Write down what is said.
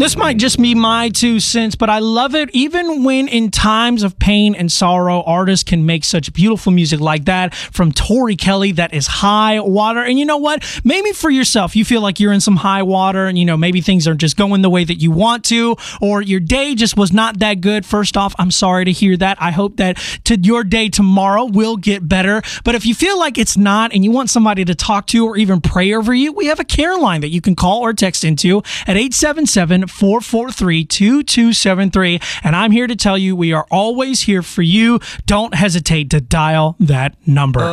This might just be my 2 cents, but I love it. Even when in times of pain and sorrow, artists can make such beautiful music like that from Tori Kelly. That is High Water. And you know what? Maybe for yourself, you feel like you're in some high water and, maybe things aren't just going the way that you want to, or your day just was not that good. First off, I'm sorry to hear that. I hope that your day tomorrow will get better. But if you feel like it's not and you want somebody to talk to or even pray over you, we have a care line that you can call or text into at 877-443-2273. And I'm here to tell you we are always here for you. Don't hesitate to dial that number.